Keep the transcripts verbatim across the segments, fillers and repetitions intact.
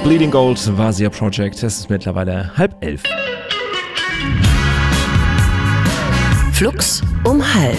Bleeding Gold war Sia Project. Es ist mittlerweile halb elf. Flux um halb.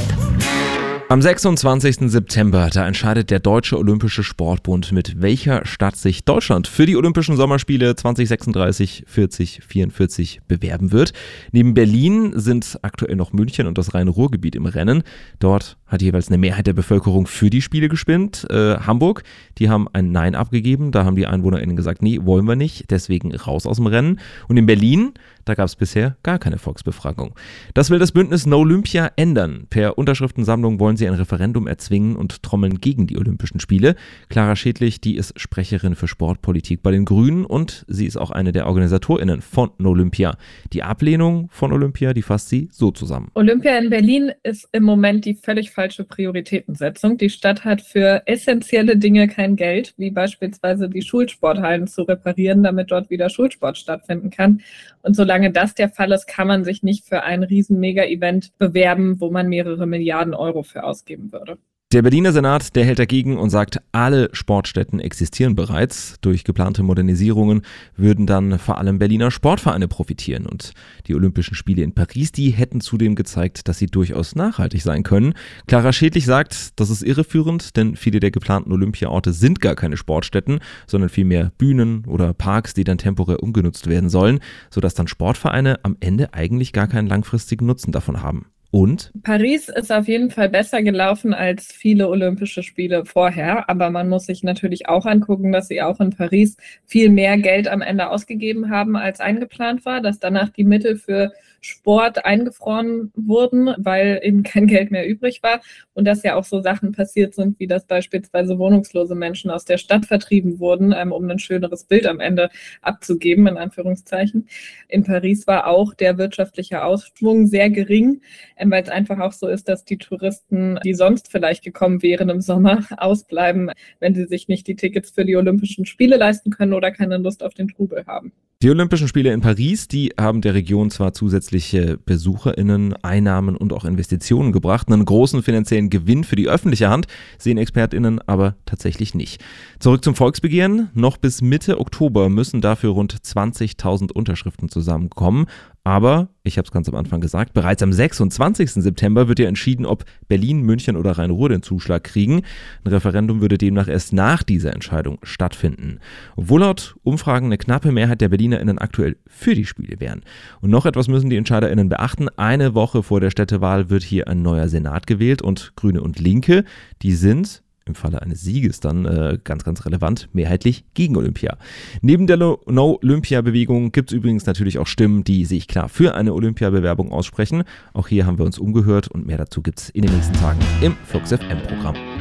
Am sechsundzwanzigsten September, da entscheidet der Deutsche Olympische Sportbund, mit welcher Stadt sich Deutschland für die Olympischen Sommerspiele zwanzig sechsunddreißig, vierzig, vierundvierzig bewerben wird. Neben Berlin sind aktuell noch München und das Rhein-Ruhr-Gebiet im Rennen. Dort hat jeweils eine Mehrheit der Bevölkerung für die Spiele gestimmt. Äh, Hamburg, die haben ein Nein abgegeben. Da haben die EinwohnerInnen gesagt, nee, wollen wir nicht, deswegen raus aus dem Rennen. Und in Berlin, da gab es bisher gar keine Volksbefragung. Das will das Bündnis No Olympia ändern. Per Unterschriftensammlung wollen sie ein Referendum erzwingen und trommeln gegen die Olympischen Spiele. Clara Schädlich, die ist Sprecherin für Sportpolitik bei den Grünen und sie ist auch eine der OrganisatorInnen von No Olympia. Die Ablehnung von Olympia, die fasst sie so zusammen. Olympia in Berlin ist im Moment die völlig falsche Prioritätensetzung. Die Stadt hat für essentielle Dinge kein Geld, wie beispielsweise die Schulsporthallen zu reparieren, damit dort wieder Schulsport stattfinden kann. Und solange das der Fall ist, kann man sich nicht für ein riesen Mega-Event bewerben, wo man mehrere Milliarden Euro für ausgeben würde. Der Berliner Senat, der hält dagegen und sagt, alle Sportstätten existieren bereits. Durch geplante Modernisierungen würden dann vor allem Berliner Sportvereine profitieren. Und die Olympischen Spiele in Paris, die hätten zudem gezeigt, dass sie durchaus nachhaltig sein können. Clara Schädlich sagt, das ist irreführend, denn viele der geplanten Olympiaorte sind gar keine Sportstätten, sondern vielmehr Bühnen oder Parks, die dann temporär umgenutzt werden sollen, sodass dann Sportvereine am Ende eigentlich gar keinen langfristigen Nutzen davon haben. Und? Paris ist auf jeden Fall besser gelaufen als viele Olympische Spiele vorher, aber man muss sich natürlich auch angucken, dass sie auch in Paris viel mehr Geld am Ende ausgegeben haben, als eingeplant war, dass danach die Mittel für Sport eingefroren wurden, weil eben kein Geld mehr übrig war und dass ja auch so Sachen passiert sind, wie dass beispielsweise wohnungslose Menschen aus der Stadt vertrieben wurden, um ein schöneres Bild am Ende abzugeben, in Anführungszeichen. In Paris war auch der wirtschaftliche Ausschwung sehr gering, weil es einfach auch so ist, dass die Touristen, die sonst vielleicht gekommen wären im Sommer, ausbleiben, wenn sie sich nicht die Tickets für die Olympischen Spiele leisten können oder keine Lust auf den Trubel haben. Die Olympischen Spiele in Paris, die haben der Region zwar zusätzliche BesucherInnen, Einnahmen und auch Investitionen gebracht. Einen großen finanziellen Gewinn für die öffentliche Hand sehen ExpertInnen aber tatsächlich nicht. Zurück zum Volksbegehren. Noch bis Mitte Oktober müssen dafür rund zwanzigtausend Unterschriften zusammenkommen. Aber, ich habe es ganz am Anfang gesagt, bereits am sechsundzwanzigsten September wird ja entschieden, ob Berlin, München oder Rhein-Ruhr den Zuschlag kriegen. Ein Referendum würde demnach erst nach dieser Entscheidung stattfinden. Obwohl laut Umfragen eine knappe Mehrheit der BerlinerInnen aktuell für die Spiele wären. Und noch etwas müssen die EntscheiderInnen beachten. Eine Woche vor der Städtewahl wird hier ein neuer Senat gewählt und Grüne und Linke, die sind im Falle eines Sieges dann äh, ganz, ganz relevant, mehrheitlich gegen Olympia. Neben der No-Olympia-Bewegung gibt es übrigens natürlich auch Stimmen, die sich klar für eine Olympia-Bewerbung aussprechen. Auch hier haben wir uns umgehört und mehr dazu gibt es in den nächsten Tagen im Flux F M-Programm.